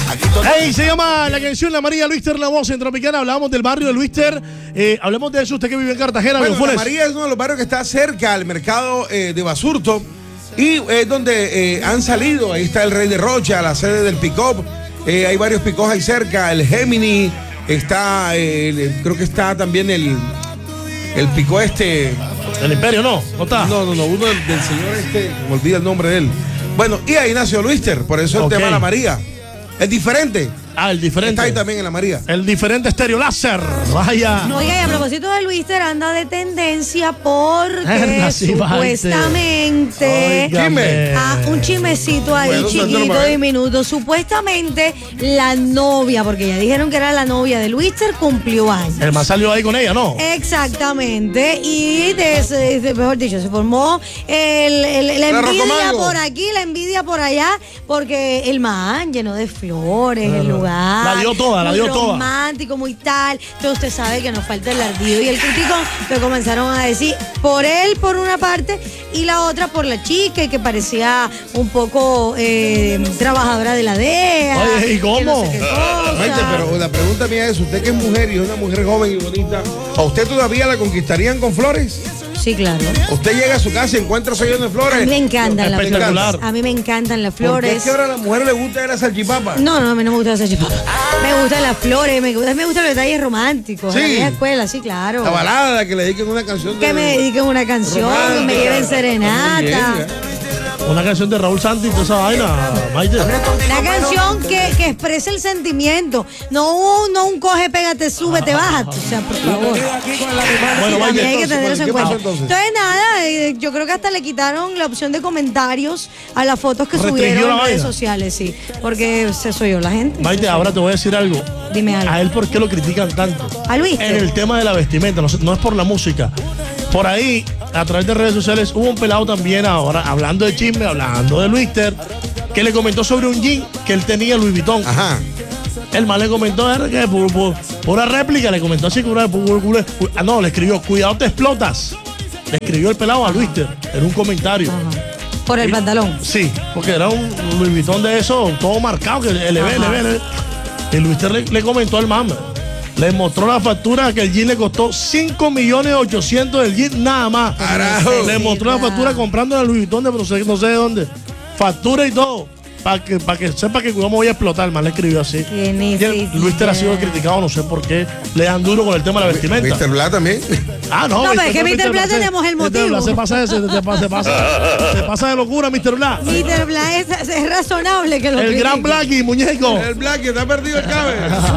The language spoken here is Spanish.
Hey, se llama la canción La María, Luister, la voz en Tropicana. Hablábamos del barrio de Luister. Hablemos de eso, usted que vive en Cartagena. Bueno, La María es uno de los barrios que está cerca al mercado de Basurto y es donde han salido. Ahí está el Rey de Rocha, la sede del Pick-Up. Hay varios pick-ups ahí cerca. El Gemini, está, creo que está también el Pick-Up El Imperio, ¿no? ¿No está? No, uno del señor me olvida el nombre de él. Bueno, y ahí nació Luister, por eso el tema La María. Es diferente. El diferente. Está ahí también en La María. El diferente estéreo láser. Vaya. No, oiga, y a propósito de Luister, anda de tendencia porque supuestamente. Un chismecito ahí, bueno, chiquito, diminuto. Supuestamente la novia, porque ya dijeron que era la novia de Luister, cumplió años. El más salió ahí con ella, ¿no? Exactamente. Y mejor dicho, se formó la envidia por aquí, la envidia por allá, porque el man lleno de flores, el lugar. La dio toda. Romántico, muy tal. Entonces usted sabe que nos falta el ardido y el criticón. Lo comenzaron a decir por él, por una parte, y la otra por la chica, y que parecía un poco trabajadora de la DEA. Oye, ¿y cómo? No sé qué cosa. Pero la pregunta mía es, usted que es mujer y es una mujer joven y bonita, ¿a usted todavía la conquistarían con flores? Sí, claro. Usted llega a su casa y encuentra sellos de flores. A mí me encantan las flores. Espectacular. A mí me encantan las flores. ¿Por qué ahora a las mujeres les gusta la salchipapa? No, a mí no me gusta la salchipapa. Me gustan las flores, me gustan los detalles románticos. Sí. En la vieja escuela, sí, claro. La balada, que le dediquen una canción. Que me dediquen una canción, romántica, que me lleven serenata. Una canción de Raúl Santi, toda esa vaina, Maite. Una canción que exprese el sentimiento. No un coge, pégate, súbete, bájate. O sea, por favor. Bueno, Maite, hay que tener eso en cuenta. Entonces nada, yo creo que hasta le quitaron la opción de comentarios a las fotos que subieron en redes sociales, sí. Porque eso yo la gente. Maite, ahora te voy a decir algo. Dime algo. ¿A él por qué lo critican tanto? A Luis. En el tema de la vestimenta, no es por la música. Por ahí, a través de redes sociales, hubo un pelado también ahora, hablando de chisme, hablando de Luister, que le comentó sobre un jean que él tenía, Louis Vuitton. Ajá. El mal le comentó que pura réplica, le comentó así, le escribió, cuidado te explotas. Le escribió el pelado a Luister en un comentario. Ajá. Por el pantalón. Sí, porque era un Louis Vuitton de eso, todo marcado, que le ve. Y Luister le comentó al man. Le mostró la factura que el jean le costó 5.800.000 del jean nada más. Carajo. Le mostró la factura comprando en el Louis Vuitton de no sé de dónde. Factura y todo. Para que sepa que cuidado me voy a explotar. Más le escribió así. Luister ha sido criticado, no sé por qué. Le dan duro con el tema de la vestimenta. Mr. Black también. No, pero es que Mr. Black tenemos el motivo. Se pasa de locura, Mr. Black. Mr. Black es razonable que lo El critique. gran Blackie, muñeco. El Black que está perdido el cabe.